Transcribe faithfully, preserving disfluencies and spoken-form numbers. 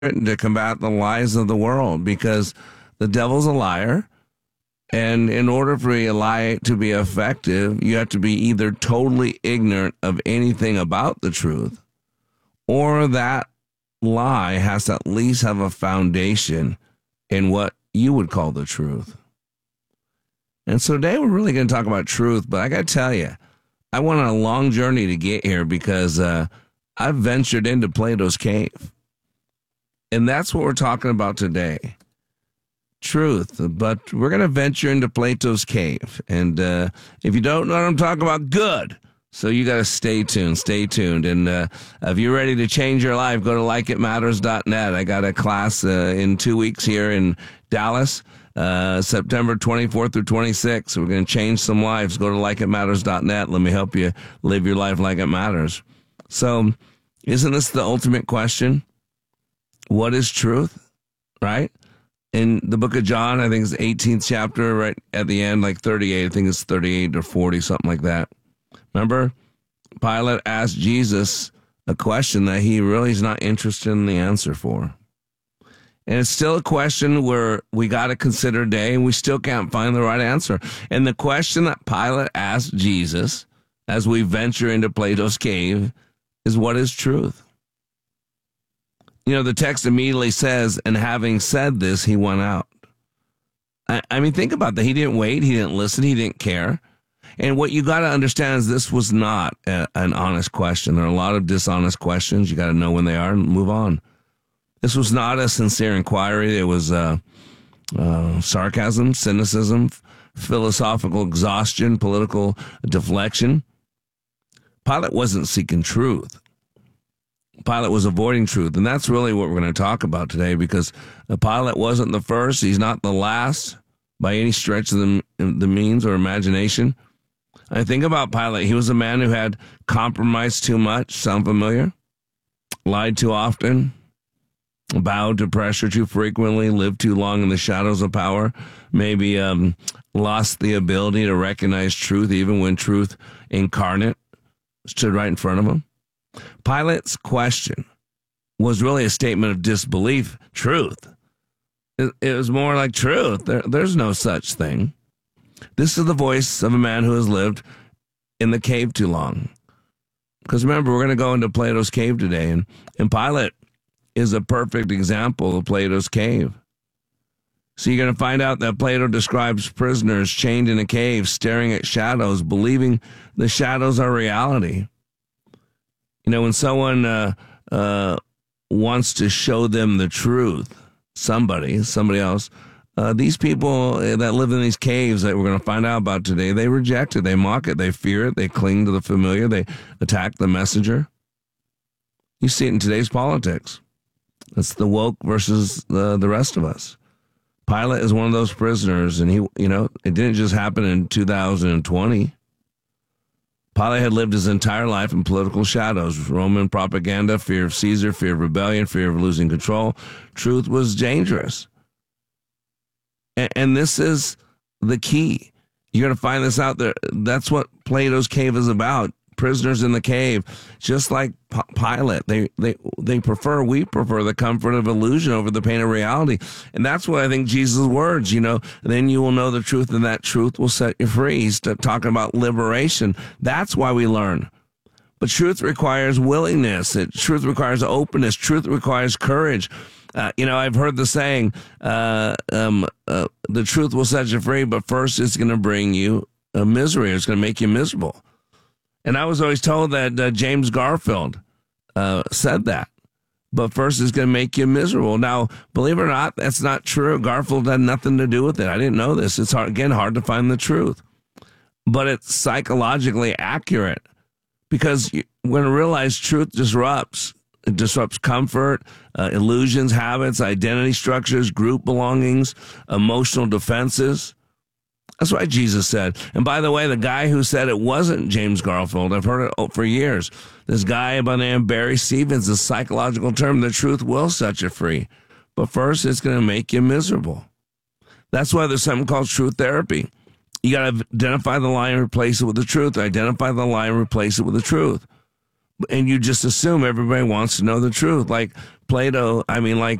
to combat the lies of the world, because the devil's a liar. And in order for a lie to be effective, you have to be either totally ignorant of anything about the truth, or that lie has to at least have a foundation in what you would call the truth. And so today we're really going to talk about truth, but I got to tell you, I went on a long journey to get here because uh, I've ventured into Plato's cave. And that's what we're talking about today. Truth, but we're going to venture into Plato's cave. And uh, if you don't know what I'm talking about, good. So you got to stay tuned, stay tuned. And uh, if you're ready to change your life, go to like it matters dot net. I got a class uh, in two weeks here in Dallas, uh, September twenty-fourth through twenty-sixth. We're going to change some lives. Go to like it matters dot net. Let me help you live your life like it matters. So isn't this the ultimate question? What is truth, right? In the book of John, I think it's the eighteenth chapter, right at the end, like thirty-eight. I think it's thirty-eight or forty, something like that. Remember, Pilate asked Jesus a question that he really is not interested in the answer for. And it's still a question where we got to consider today, and we still can't find the right answer. And the question that Pilate asked Jesus as we venture into Plato's cave is, what is truth? You know, the text immediately says, and having said this, he went out. I, I mean, think about that. He didn't wait. He didn't listen. He didn't care. And what you got to understand is this was not a, an honest question. There are a lot of dishonest questions. You got to know when they are and move on. This was not a sincere inquiry. It was uh, uh, sarcasm, cynicism, philosophical exhaustion, political deflection. Pilate wasn't seeking truth. Pilate was avoiding truth, and that's really what we're going to talk about today, because Pilate wasn't the first. He's not the last by any stretch of the, the means or imagination. I think about Pilate. He was a man who had compromised too much. Sound familiar? Lied too often, bowed to pressure too frequently, lived too long in the shadows of power, maybe um, lost the ability to recognize truth even when truth incarnate stood right in front of him. Pilate's question was really a statement of disbelief. Truth. It, it was more like truth. There, there's no such thing. This is the voice of a man who has lived in the cave too long. Because remember, we're going to go into Plato's cave today, and, and Pilate is a perfect example of Plato's cave. So you're going to find out that Plato describes prisoners chained in a cave, staring at shadows, believing the shadows are reality. You know, when someone uh, uh, wants to show them the truth, somebody, somebody else, uh, these people that live in these caves that we're going to find out about today, they reject it, they mock it, they fear it, they cling to the familiar, they attack the messenger. You see it in today's politics. It's the woke versus the, the rest of us. Pilate is one of those prisoners, and he, you know, it didn't just happen in two thousand twenty. Pilate had lived his entire life in political shadows, Roman propaganda, fear of Caesar, fear of rebellion, fear of losing control. Truth was dangerous. And, and this is the key. You're going to find this out there. That's what Plato's cave is about. Prisoners in the cave, just like P- Pilate. They, they, they prefer, we prefer the comfort of illusion over the pain of reality. And that's what I think Jesus' words, you know, then you will know the truth, and that truth will set you free. He's talking about liberation. That's why we learn. But truth requires willingness. It, truth requires openness. Truth requires courage. Uh, you know, I've heard the saying, uh, um, uh, the truth will set you free, but first it's going to bring you a misery. It's going to make you miserable. And I was always told that uh, James Garfield uh, said that. But first, it's going to make you miserable. Now, believe it or not, that's not true. Garfield had nothing to do with it. I didn't know this. It's, hard, again, hard to find the truth. But it's psychologically accurate, because you, when you realize truth disrupts, it disrupts comfort, uh, illusions, habits, identity structures, group belongings, emotional defenses. That's why Jesus said. And by the way, the guy who said it wasn't James Garfield, I've heard it for years. This guy by the name of Barry Stevens, a psychological term, the truth will set you free. But first, it's going to make you miserable. That's why there's something called truth therapy. You got to identify the lie and replace it with the truth. Identify the lie and replace it with the truth. and you just assume everybody wants to know the truth. Like Plato, I mean, like